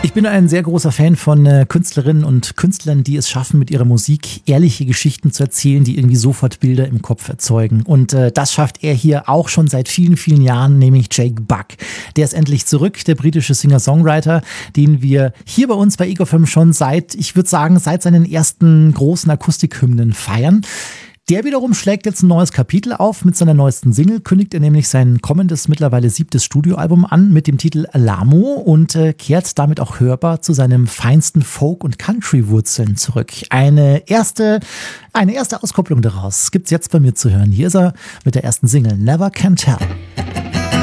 Ich bin ein sehr großer Fan von Künstlerinnen und Künstlern, die es schaffen, mit ihrer Musik ehrliche Geschichten zu erzählen, die irgendwie sofort Bilder im Kopf erzeugen. Und das schafft er hier auch schon seit vielen, vielen Jahren, nämlich Jake Buck. Der ist endlich zurück, der britische Singer-Songwriter, den wir hier bei uns bei Ego FM schon seit seinen ersten großen Akustikhymnen feiern. Der wiederum schlägt jetzt ein neues Kapitel auf. Mit seiner neuesten Single kündigt er nämlich sein kommendes, mittlerweile 7. Studioalbum an mit dem Titel Alamo und kehrt damit auch hörbar zu seinem feinsten Folk- und Country-Wurzeln zurück. Eine erste Auskopplung daraus gibt's jetzt bei mir zu hören. Hier ist er mit der ersten Single Never Can Tell.